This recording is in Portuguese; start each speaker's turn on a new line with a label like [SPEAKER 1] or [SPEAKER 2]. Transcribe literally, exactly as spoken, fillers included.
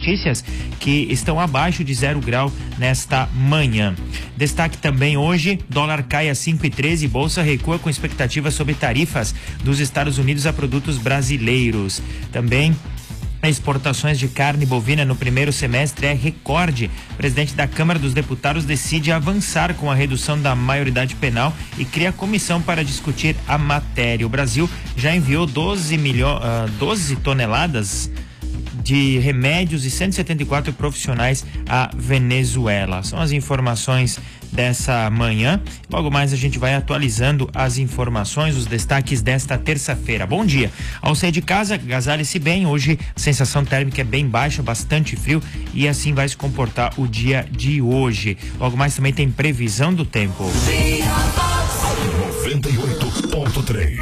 [SPEAKER 1] notícias que estão abaixo de zero grau nesta manhã. Destaque também hoje, dólar cai a cinco e treze, bolsa recua com expectativa sobre tarifas dos Estados Unidos a produtos brasileiros. Também exportações de carne bovina no primeiro semestre é recorde. O presidente da Câmara dos Deputados decide avançar com a redução da maioridade penal e cria comissão para discutir a matéria. O Brasil já enviou doze milhões, uh, doze toneladas de remédios e cento e setenta e quatro profissionais à Venezuela. São as informações dessa manhã. Logo mais a gente vai atualizando as informações, os destaques desta terça-feira. Bom dia. Ao sair de casa, agasalhe-se bem. Hoje a sensação térmica é bem baixa, bastante frio, e assim vai se comportar o dia de hoje. Logo mais também tem previsão do tempo.
[SPEAKER 2] noventa e oito ponto três